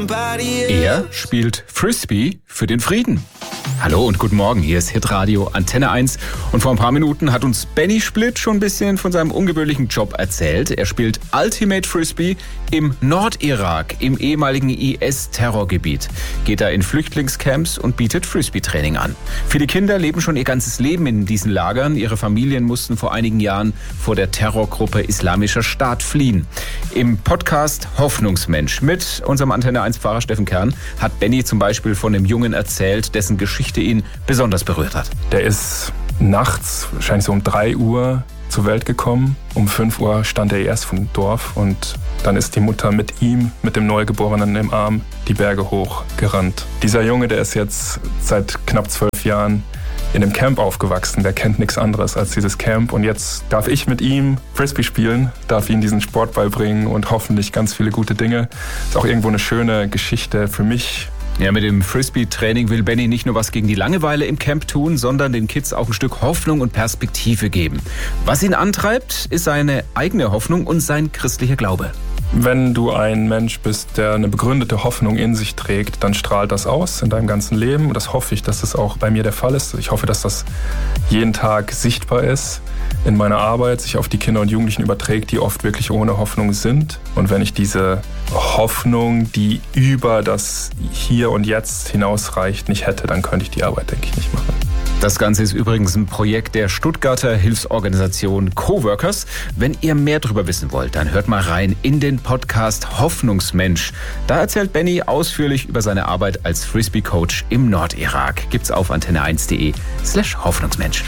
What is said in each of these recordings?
Er spielt Frisbee für den Frieden. Hallo und guten Morgen, hier ist Hitradio Antenne 1 und vor ein paar Minuten hat uns Benny Splitt schon ein bisschen von seinem ungewöhnlichen Job erzählt. Er spielt Ultimate Frisbee im Nordirak, im ehemaligen IS-Terrorgebiet. Geht da in Flüchtlingscamps und bietet Frisbee-Training an. Viele Kinder leben schon ihr ganzes Leben in diesen Lagern. Ihre Familien mussten vor einigen Jahren vor der Terrorgruppe Islamischer Staat fliehen. Im Podcast Hoffnungsmensch mit unserem Antenne 1-Pfarrer Steffen Kern hat Benny zum Beispiel von einem Jungen erzählt, dessen Geschichte ihn besonders berührt hat. Der ist nachts, wahrscheinlich so um 3 Uhr, zur Welt gekommen. Um 5 Uhr stand er erst vom Dorf und dann ist die Mutter mit ihm, mit dem Neugeborenen im Arm, die Berge hochgerannt. Dieser Junge, der ist jetzt seit knapp 12 Jahren in einem Camp aufgewachsen. Der kennt nichts anderes als dieses Camp. Und jetzt darf ich mit ihm Frisbee spielen, darf ihm diesen Sport beibringen und hoffentlich ganz viele gute Dinge. Ist auch irgendwo eine schöne Geschichte für mich. Ja, mit dem Frisbee-Training will Benny nicht nur was gegen die Langeweile im Camp tun, sondern den Kids auch ein Stück Hoffnung und Perspektive geben. Was ihn antreibt, ist seine eigene Hoffnung und sein christlicher Glaube. Wenn du ein Mensch bist, der eine begründete Hoffnung in sich trägt, dann strahlt das aus in deinem ganzen Leben. Und das hoffe ich, dass das auch bei mir der Fall ist. Ich hoffe, dass das jeden Tag sichtbar ist in meiner Arbeit, sich auf die Kinder und Jugendlichen überträgt, die oft wirklich ohne Hoffnung sind. Und wenn ich diese Hoffnung, die über das Hier und Jetzt hinausreicht, nicht hätte, dann könnte ich die Arbeit, denke ich, nicht machen. Das Ganze ist übrigens ein Projekt der Stuttgarter Hilfsorganisation Coworkers. Wenn ihr mehr darüber wissen wollt, dann hört mal rein in den Podcast Hoffnungsmensch. Da erzählt Benny ausführlich über seine Arbeit als Frisbee-Coach im Nordirak. Gibt's auf antenne1.de/Hoffnungsmensch.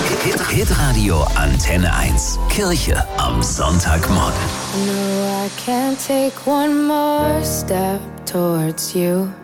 Hitradio Antenne 1. Kirche am Sonntagmorgen. No, I can't take one more step towards you.